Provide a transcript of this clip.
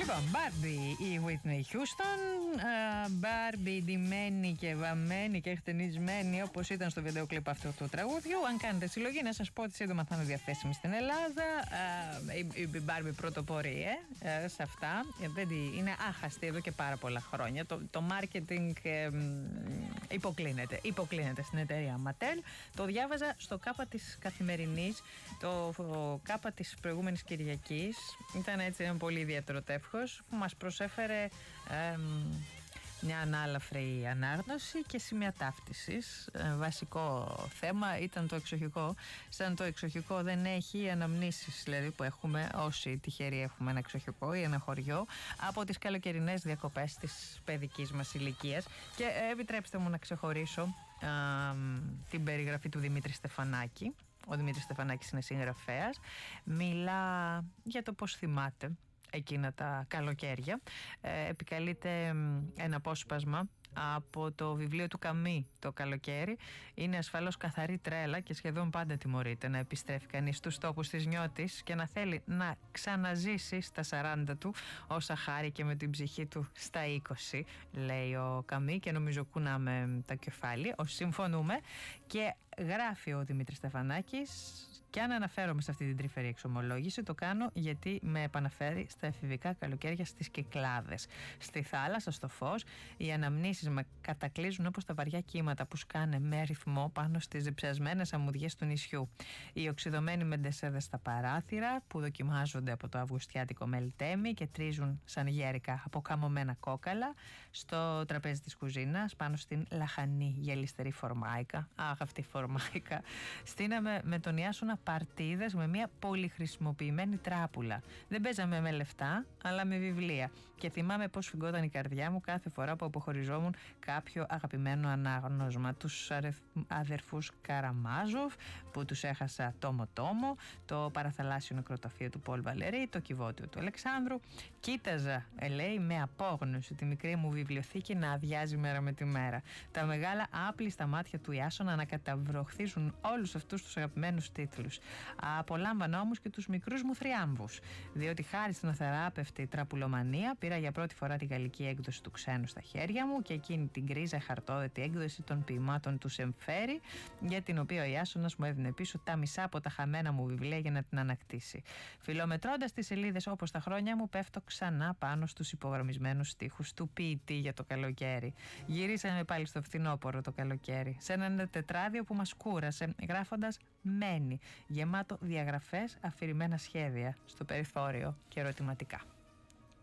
Λοιπόν, Barbie η Whitney Houston. Barbie ντυμένη και βαμμένη και χτενισμένη όπως ήταν στο βίντεο κλιπ αυτού του τραγούδιου. Αν κάνετε συλλογή, να σας πω ότι σύντομα θα είναι διαθέσιμη στην Ελλάδα. Η Barbie πρωτοπορεί σε αυτά. Είναι άχαστη εδώ και πάρα πολλά χρόνια. Το marketing υποκλίνεται στην εταιρεία Mattel. Το διάβαζα στο κάπα της Καθημερινής, το κάπα της προηγούμενης Κυριακής. Ήταν έτσι ένα πολύ ιδιαίτερο τεύχος που μας προσέφερε μια ανάλαφρη ανάγνωση και σημεία ταύτισης. Βασικό θέμα ήταν το εξοχικό. Σαν το εξοχικό δεν έχει αναμνήσεις, δηλαδή, που έχουμε όσοι τυχεροί έχουμε ένα εξοχικό ή ένα χωριό από τις καλοκαιρινές διακοπές της παιδικής μας ηλικίας. Και επιτρέψτε μου να ξεχωρίσω την περιγραφή του Δημήτρη Στεφανάκη. Ο Δημήτρης Στεφανάκης είναι συγγραφέας. Μιλά για το πώς θυμάται εκείνα τα καλοκαίρια. Επικαλείται ένα απόσπασμα από το βιβλίο του Καμί, το καλοκαίρι. Είναι ασφαλώς καθαρή τρέλα και σχεδόν πάντα τιμωρείται να επιστρέφει κανείς στους τόπους της νιώτης και να θέλει να ξαναζήσει στα 40 του όσα χάρηκε με την ψυχή του στα 20, λέει ο Καμί, και νομίζω κουνάμε τα κεφάλι όσοι συμφωνούμε. Και γράφει ο Δημήτρης Στεφανάκης: και αν αναφέρομαι σε αυτή την τρυφερή εξομολόγηση, το κάνω γιατί με επαναφέρει στα εφηβικά καλοκαίρια στις Κυκλάδες. Στη θάλασσα, στο φως, οι αναμνήσεις με κατακλείζουν όπως τα βαριά κύματα που σκάνε με ρυθμό πάνω στις διψασμένες αμμουδιές του νησιού. Οι οξυδωμένοι μεντεσέδες στα παράθυρα που δοκιμάζονται από το αυγουστιάτικο μελιτέμι και τρίζουν σαν γέρικα αποκαμωμένα κόκαλα στο τραπέζι της κουζίνας πάνω στην λαχανή γελιστερή φορμάικα. Αχ, αυτή η φορμάικα. Στείναμε με τον Ιάσονα παρτίδες με μια πολυχρησιμοποιημένη τράπουλα. Δεν παίζαμε με λεφτά, αλλά με βιβλία. Και θυμάμαι πώς φυγόταν η καρδιά μου κάθε φορά που αποχωριζόμουν κάποιο αγαπημένο ανάγνωσμα. Τους αδερφούς Καραμάζοφ, που τους έχασα τόμο-τόμο, το παραθαλάσσιο νεκροταφείο του Πολ Βαλερή, το κυβότιο του Αλεξάνδρου. Κοίταζα, λέει, με απόγνωση τη μικρή μου βιβλιοθήκη να αδειάζει μέρα με τη μέρα. Τα μεγάλα άπλιστα μάτια του Ιάσονα να καταβροχθίζουν όλους αυτούς τους αγαπημένους τίτλους. Απολάμβανα όμως και τους μικρούς μου θριάμβους, διότι χάρη στην αθεράπευτη τραπουλομανία πήρα για πρώτη φορά τη γαλλική έκδοση του Ξένου στα χέρια μου και εκείνη την γκρίζα χαρτόδετη έκδοση των ποιημάτων του Σεμφέρη, για την οποία ο Ιάσονας μου έδινε πίσω τα μισά από τα χαμένα μου βιβλία για να την ανακτήσει. Φιλομετρώντας τις σελίδες όπως τα χρόνια μου, πέφτω ξανά πάνω στους υπογραμμισμένους στίχους του ποιητή για το καλοκαίρι. Γυρίσαμε πάλι στο φθινόπωρο το καλοκαίρι, σε ένα τετράδιο που μας κούρασε, γράφοντας «Μένει», γεμάτο διαγραφές, αφηρημένα σχέδια στο περιθώριο και ερωτηματικά.